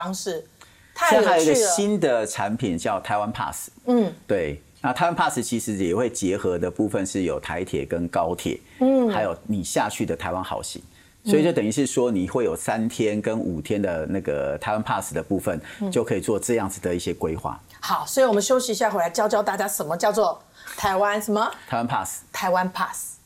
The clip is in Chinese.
方式， 现在还有一个新的产品叫台湾 Pass， 对。那台湾 Pass 其实也会结合的部分是有台铁跟高铁，还有你下去的台湾好行，所以就等于是说你会有3天跟5天的那个台湾 Pass 的部分，就可以做这样子的一些规划。 好，所以我们休息一下，回来教大家什么叫做台湾什么？ 台湾 Pass。 台湾 Pass。